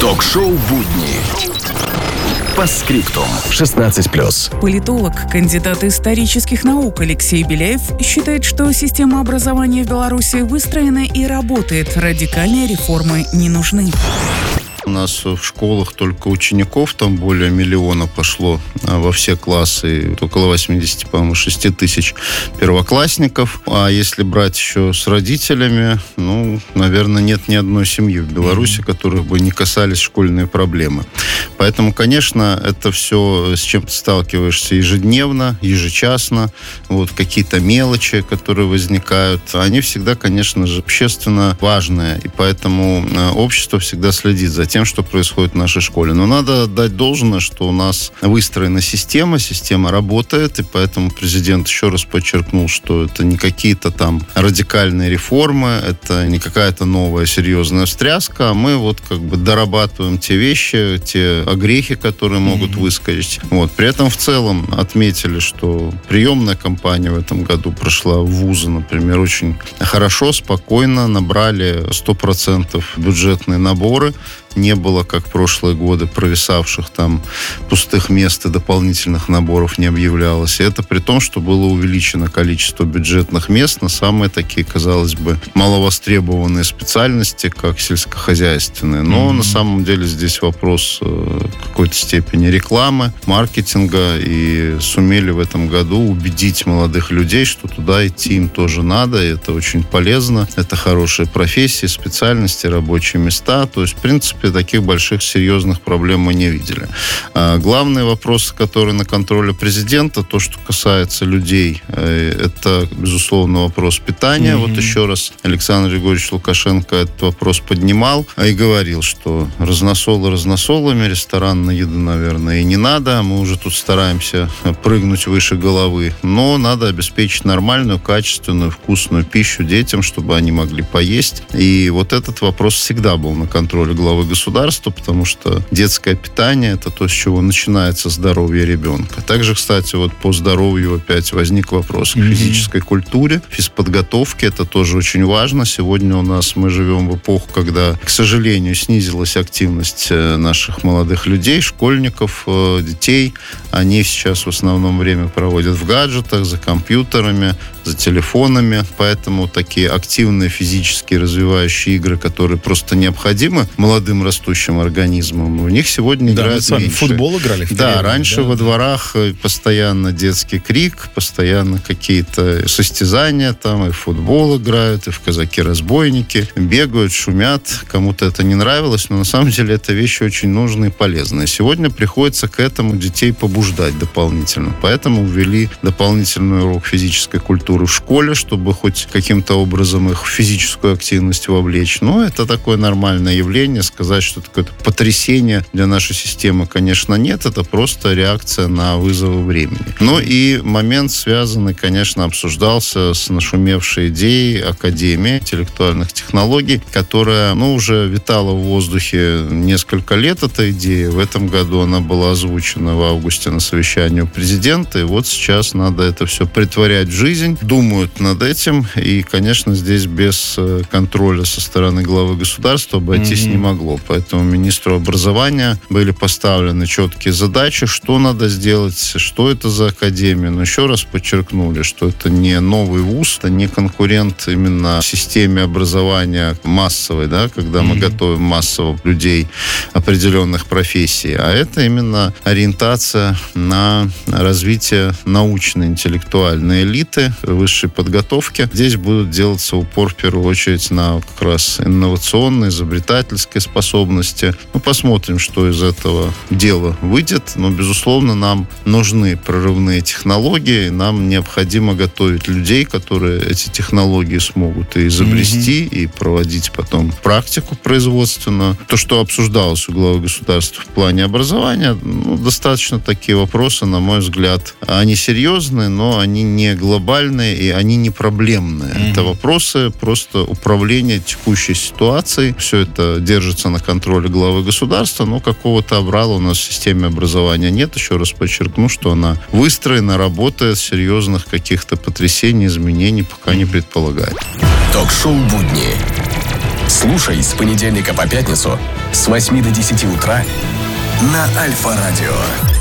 Ток-шоу «Будни». По скриптум. 16+. Политолог, кандидат исторических наук Алексей Беляев считает, что система образования в Беларуси выстроена и работает. Радикальные реформы не нужны. У нас в школах только учеников там более 1 миллиона пошло во все классы. Около 86 тысяч первоклассников. А если брать еще с родителями, наверное, нет ни одной семьи в Беларуси, которых бы не касались школьные проблемы. Поэтому, конечно, это все, с чем ты сталкиваешься ежедневно, ежечасно. Какие-то мелочи, которые возникают, они всегда, конечно же, общественно важные. И поэтому общество всегда следит за тем, что происходит в нашей школе. Но надо отдать должное, что у нас выстроена система работает, и поэтому президент еще раз подчеркнул, что это не какие-то там радикальные реформы, это не какая-то новая серьезная встряска, а мы дорабатываем те вещи, те огрехи, которые могут выскочить. При этом в целом отметили, что приемная кампания в этом году прошла в вузы, например, очень хорошо, спокойно, набрали 100% бюджетные наборы. Не было, как в прошлые годы, провисавших там пустых мест и дополнительных наборов не объявлялось. И это при том, что было увеличено количество бюджетных мест на самые такие, казалось бы, маловостребованные специальности, как сельскохозяйственные. Но на самом деле здесь вопрос в какой-то степени рекламы, маркетинга. И сумели в этом году убедить молодых людей, что туда идти им тоже надо. И это очень полезно. Это хорошие профессии, специальности, рабочие места. То есть, в принципе, таких больших серьезных проблем мы не видели. Главный вопрос, который на контроле президента, то, что касается людей, это, безусловно, вопрос питания. Еще раз Александр Григорьевич Лукашенко этот вопрос поднимал и говорил, что разносолы разносолами, ресторанной еды, наверное, и не надо. Мы уже тут стараемся прыгнуть выше головы. Но надо обеспечить нормальную, качественную, вкусную пищу детям, чтобы они могли поесть. И этот вопрос всегда был на контроле главы государства, потому что детское питание – это то, с чего начинается здоровье ребенка. Также, кстати, по здоровью опять возник вопрос к физической культуре, физподготовке. Это тоже очень важно. Сегодня мы живем в эпоху, когда, к сожалению, снизилась активность наших молодых людей, школьников, детей. Они сейчас в основном время проводят в гаджетах, за компьютерами, за телефонами. Поэтому такие активные физически развивающие игры, которые просто необходимы молодым растущим организмам, в них сегодня играют мы с вами меньше. В футбол играли? Раньше во дворах постоянно детский крик, постоянно какие-то состязания там, и в футбол играют, и в казаки-разбойники, бегают, шумят. Кому-то это не нравилось, но на самом деле это вещи очень нужные и полезные. Сегодня приходится к этому детей побуждать дополнительно. Поэтому ввели дополнительный урок физической культуры в школе, чтобы хоть каким-то образом их в физическую активность вовлечь. Но это такое нормальное явление. Сказать, что это какое-то потрясение для нашей системы, конечно, нет. Это просто реакция на вызовы времени. И момент, связанный, конечно, обсуждался с нашумевшей идеей Академии интеллектуальных технологий, которая, уже витала в воздухе несколько лет, эта идея. В этом году она была озвучена в августе на совещании у президента. И сейчас надо это все претворять в жизнь. Думают над этим. И, конечно, здесь без контроля со стороны главы государства обойтись не могло. Поэтому министру образования были поставлены четкие задачи, что надо сделать, что это за академия. Но еще раз подчеркнули, что это не новый вуз, это не конкурент именно системе образования массовой, когда мы готовим массово людей определенных профессий. А это именно ориентация на развитие научной, интеллектуальной элиты, высшей подготовки. Здесь будут делаться упор в первую очередь на как раз инновационные, изобретательские способности. Посмотрим, что из этого дела выйдет. Но, безусловно, нам нужны прорывные технологии. Нам необходимо готовить людей, которые эти технологии смогут и изобрести, и проводить потом практику производственную. То, что обсуждалось у главы государства в плане образования, достаточно такие вопросы, на мой взгляд, они серьезные, но они не глобальные и они не проблемные. Это вопросы просто управления текущей ситуацией. Все это держится на контроле главы государства, но какого-то обрала у нас в системе образования нет. Еще раз подчеркну, что она выстроена, работает, серьезных каких-то потрясений, изменений пока не предполагает. Ток-шоу «Будни». Слушай с понедельника по пятницу с 8 до 10 утра на Альфа-радио.